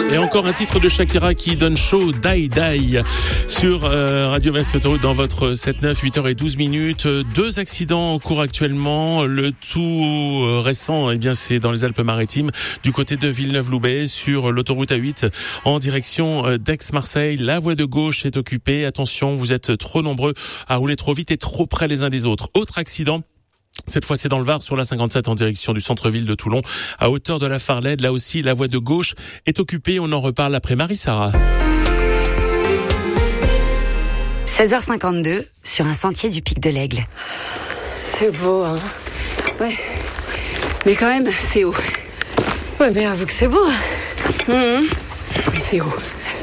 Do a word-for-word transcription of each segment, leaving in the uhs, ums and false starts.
Et encore un titre de Shakira qui donne chaud, Die Die, sur euh, Radio Vinci Autoroute dans votre sept neuf, huit heures douze minutes. Deux accidents en cours actuellement. Le tout récent, eh bien, c'est dans les Alpes-Maritimes, du côté de Villeneuve-Loubet, sur l'autoroute A huit, en direction d'Aix-Marseille. La voie de gauche est occupée. Attention, vous êtes trop nombreux à rouler trop vite et trop près les uns des autres. Autre accident. Cette fois, c'est dans le Var, sur la cinquante-sept, en direction du centre-ville de Toulon, à hauteur de la Farlède. Là aussi, la voie de gauche est occupée. On en reparle après Marie-Sarah. seize heures cinquante-deux, sur un sentier du Pic de l'Aigle. C'est beau, hein. Ouais. Mais quand même, c'est haut. Ouais, mais avoue que c'est beau. Mmh. Mais c'est haut.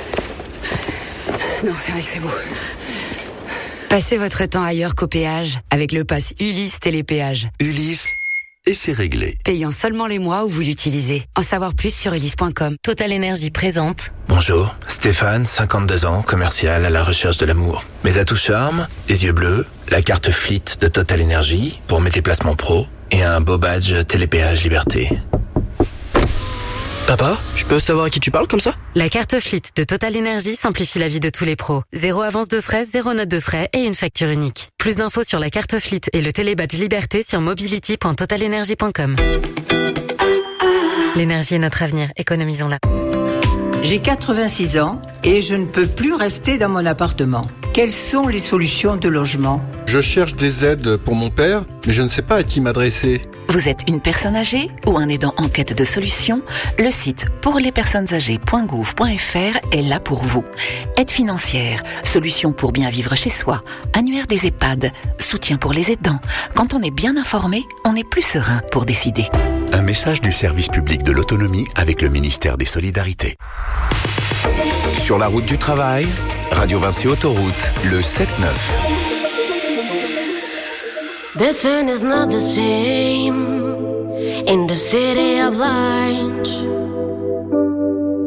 Non, c'est vrai que c'est beau. Passez votre temps ailleurs qu'au péage avec le pass Ulysse Télépéage. Ulysse, et c'est réglé. Payant seulement les mois où vous l'utilisez. En savoir plus sur ulysse point com. Total Énergie présente. Bonjour, Stéphane, cinquante-deux ans, commercial à la recherche de l'amour. Mes atouts charme, des yeux bleus, la carte Fleet de Total Énergie pour mes déplacements pro et un beau badge Télépéage Liberté. Papa, je peux savoir à qui tu parles comme ça? La carte Fleet de Total Énergie simplifie la vie de tous les pros. Zéro avance de frais, zéro note de frais et une facture unique. Plus d'infos sur la carte Fleet et le télébadge Liberté sur mobility point total énergie point com. L'énergie est notre avenir, économisons-la. J'ai quatre-vingt-six ans et je ne peux plus rester dans mon appartement. Quelles sont les solutions de logement? Je cherche des aides pour mon père, mais je ne sais pas à qui m'adresser. Vous êtes une personne âgée ou un aidant en quête de solutions? Le site pour les personnes âgées point gouv point f r est là pour vous. Aide financière, solutions pour bien vivre chez soi, annuaire des EHPAD, soutien pour les aidants. Quand on est bien informé, on est plus serein pour décider. Un message du service public de l'autonomie avec le ministère des Solidarités. Sur la route du travail, Radio Vinci Autoroute, le sept neuf. This turn is not the same in the city of lights.